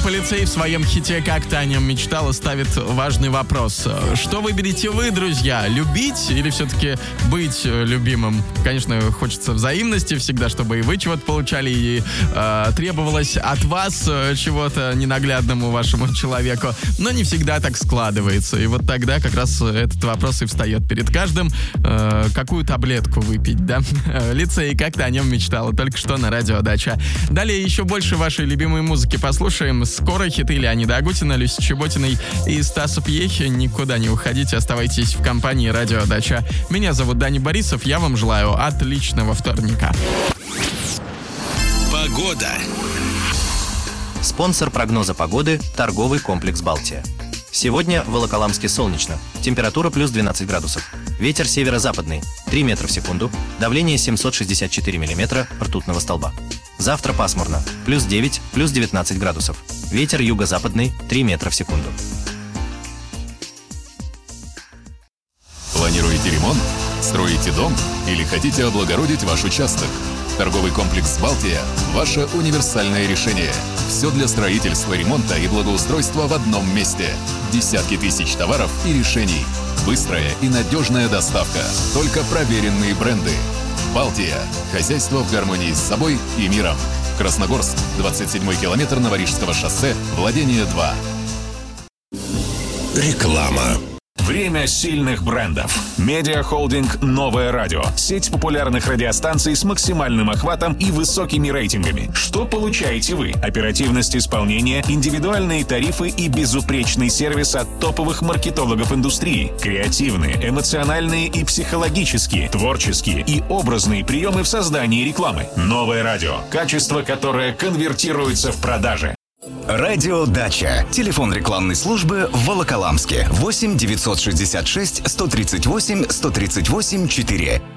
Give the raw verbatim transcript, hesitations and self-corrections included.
Полицей в своем хите «Как ты о нем мечтала» ставит важный вопрос. Что выберете вы, друзья? Любить или все-таки быть любимым? Конечно, хочется взаимности всегда, чтобы и вы чего-то получали, и э, требовалось от вас чего-то ненаглядному вашему человеку. Но не всегда так складывается. И вот тогда как раз этот вопрос и встает перед каждым. Э, какую таблетку выпить, да? Лицей «Как ты о нем мечтала» только что на радио Дача. Далее еще больше вашей любимой музыки послушаем. Скоро хиты Леонида Агутина, Люси Чеботиной и Стаса Пьехи. Никуда не уходите, оставайтесь в компании радио Дача. Меня зовут Даня Борисов, я вам желаю отличного вторника. Погода. Спонсор прогноза погоды – торговый комплекс «Балтия». Сегодня в Волоколамске солнечно. Температура плюс двенадцать градусов. Ветер северо-западный три метра в секунду. Давление семьсот шестьдесят четыре миллиметра ртутного столба. Завтра пасмурно. Плюс девять, плюс девятнадцать градусов. Ветер юго-западный три метра в секунду. Планируете ремонт? Строите дом? Или хотите облагородить ваш участок? Торговый комплекс «Балтия» – ваше универсальное решение. Все для строительства, ремонта и благоустройства в одном месте. Десятки тысяч товаров и решений. Быстрая и надежная доставка. Только проверенные бренды. «Балтия» – хозяйство в гармонии с собой и миром. Красногорск, двадцать седьмой километр Новорижского шоссе, владение два. Реклама. Время сильных брендов. Медиахолдинг «Новое радио». Сеть популярных радиостанций с максимальным охватом и высокими рейтингами. Что получаете вы? Оперативность исполнения, индивидуальные тарифы и безупречный сервис от топовых маркетологов индустрии. Креативные, эмоциональные и психологические, творческие и образные приемы в создании рекламы. «Новое радио». Качество, которое конвертируется в продажи. Радио Дача. Телефон рекламной службы в Волоколамске. восемь девятьсот шестьдесят шесть сто тридцать восемь сто тридцать восемь четыре.